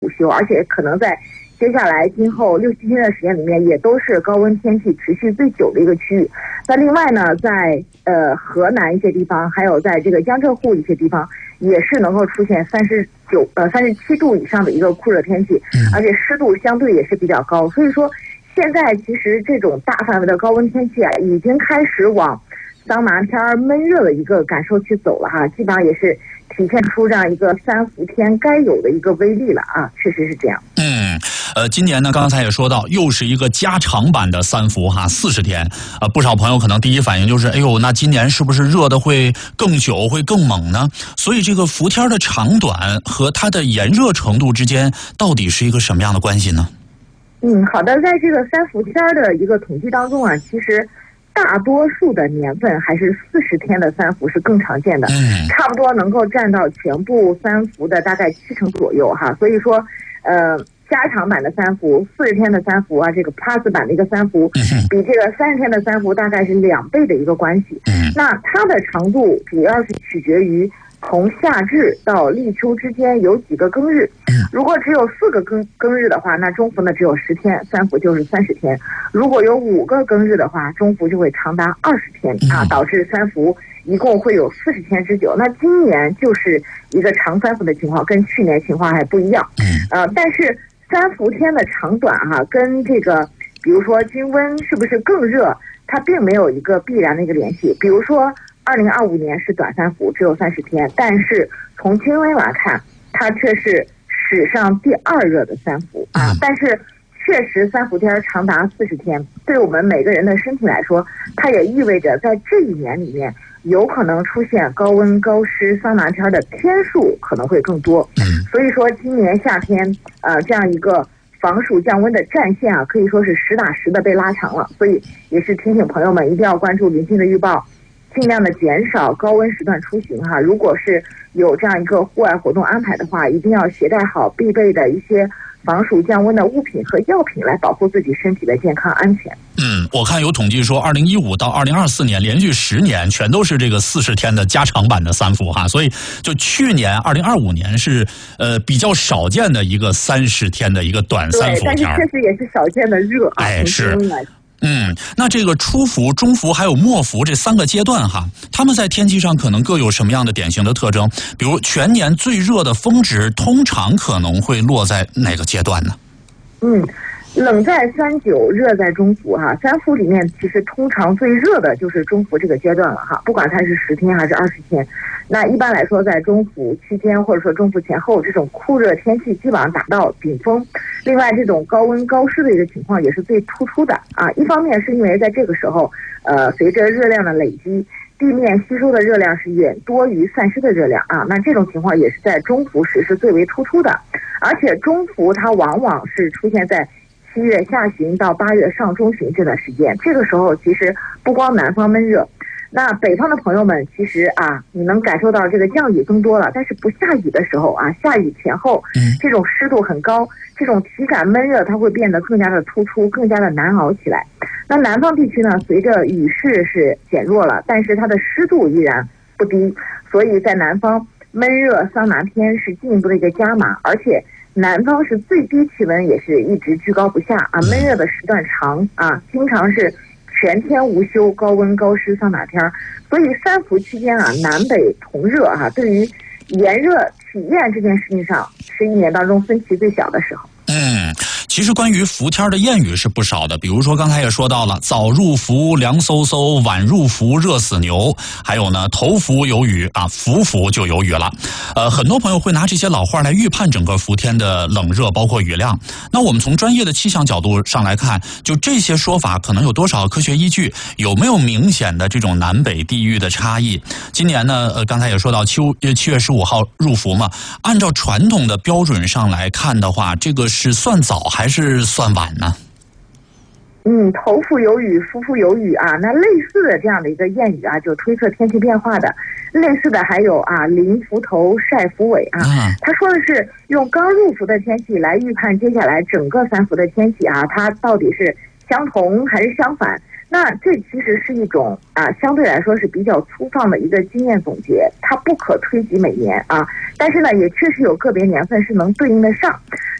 午休，而且可能在接下来今后6、7天的时间里面，也都是高温天气持续最久的一个区域。那另外呢，在河南一些地方，还有在这个江浙沪一些地方，也是能够出现37度以上的一个酷热天气，而且湿度相对也是比较高。所以说，现在其实这种大范围的高温天气啊，已经开始往桑拿天闷热的一个感受去走了哈，基本上也是体现出这样一个三伏天该有的一个威力了啊，确实是这样。 今年呢，刚才也说到，又是一个加长版的三伏哈，40天。不少朋友可能第一反应就是，哎呦，那今年是不是热的会更久，会更猛呢？所以这个伏天的长短和它的炎热程度之间，到底是一个什么样的关系呢？ 好的，在这个三伏天的一个统计当中啊，其实大多数的年份还是40天的三伏是更常见的，差不多能够占到全部三伏的大概70%左右哈。所以说，加长版的三伏，40天的三伏啊，这个 Plus 版的一个三伏，比这个30天的三伏大概是2倍的一个关系。那它的长度主要是取决于从夏至到立秋之间有几个更日。如果只有4个更日的话，那中伏呢只有10天，三伏就是30天。如果有5个更日的话，中伏就会长达20天啊，导致三伏一共会有40天之久。那今年就是一个长三伏的情况，跟去年情况还不一样。但是三伏天的长短跟这个比如说均温是不是更热，它并没有一个必然的一个联系。比如说2025年是短三伏，只有30天，但是从均温来看，它却是史上第2热的三伏啊。但是确实三伏天长达40天，对我们每个人的身体来说，它也意味着在这一年里面有可能出现高温高湿桑拿天的天数可能会更多。所以说今年夏天这样一个防暑降温的战线啊，可以说是实打实的被拉长了。所以也是提醒朋友们一定要关注临近的预报，尽量的减少高温时段出行哈。如果是有这样一个户外活动安排的话，一定要携带好必备的一些防暑降温的物品和药品，来保护自己身体的健康安全。 我看有统计说2015到2024年连续10年全都是这个40天的加长版的三伏哈，所以就去年2025年是比较少见的一个30天的一个短三伏天， 但是确实也是少见的热啊。 是。那这个初伏、中伏还有末伏这3个阶段哈，他们在天气上可能各有什么样的典型的特征？比如全年最热的峰值通常可能会落在哪个阶段呢？ 冷在39，热在中伏哈。三伏里面其实通常最热的就是中伏这个阶段了哈，不管它是10天还是20天。那一般来说，在中伏期间或者说中伏前后，这种酷热天气基本上达到顶峰。另外，这种高温高湿的一个情况也是最突出的啊。一方面是因为在这个时候，随着热量的累积，地面吸收的热量是远多于散失的热量啊。那这种情况也是在中伏时是最为突出的，而且中伏它往往是出现在7月下旬到8月上中旬这段时间。这个时候其实不光南方闷热，那北方的朋友们其实你能感受到这个降雨更多了，但是不下雨的时候下雨前后这种湿度很高，这种体感闷热它会变得更加的突出，更加的难熬起来。那南方地区呢，随着雨势是减弱了，但是它的湿度依然不低，所以在南方闷热桑拿天是进一步的一个加码，而且南方是最低气温也是一直居高不下闷热的时段长经常是全天无休，高温高湿桑拿天。所以三伏期间南北同热对于炎热体验这件事情上是一年当中分歧最小的时候。 其实关于伏天的谚语是不少的，比如说刚才也说到了，早入伏凉飕飕，晚入伏热死牛，还有呢，头伏有雨伏伏就有雨了。很多朋友会拿这些老话来预判整个伏天的冷热，包括雨量。那我们从专业的气象角度上来看，就这些说法可能有多少科学依据，有没有明显的这种南北地域的差异？今年呢，刚才也说到7月15号入伏嘛，按照传统的标准上来看的话，这个是算早还是算晚呢？ 头伏有雨，伏伏有雨那类似的这样的一个谚语就推测天气变化的。类似的还有临伏头晒伏尾他说的是用刚入伏的天气来预判接下来整个三伏的天气它到底是相同还是相反。 那这其实是一种相对来说是比较粗放的一个经验总结，它不可推及每年啊。但是呢，也确实有个别年份是能对应得上。